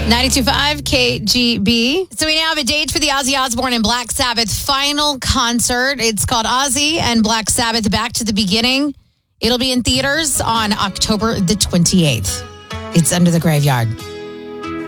92.5 KGB. So we now have a date for the Ozzy Osbourne and Black Sabbath final concert. It's called Ozzy and Black Sabbath Back to the Beginning. It'll be in theaters on October the 28th. It's Under the Graveyard.